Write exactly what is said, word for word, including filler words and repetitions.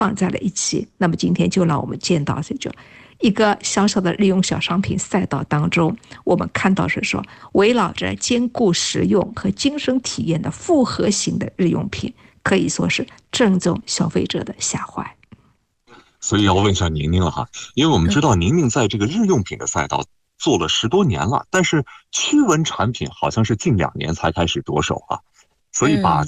放在了一起。那么今天就让我们见到这种一个小小的日用小商品赛道当中，我们看到是说围绕着兼顾实用和精神体验的复合型的日用品，可以说是正中消费者的下怀。 所以要问一下宁宁了哈，因为我们知道宁宁在这个日用品的赛道做了十多年了，但是驱蚊产品好像是近两年才开始着手啊，所以把